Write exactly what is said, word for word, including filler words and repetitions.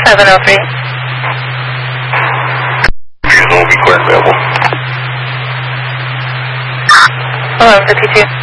seven oh three. Refusal will be clear and available. eleven fifty-two.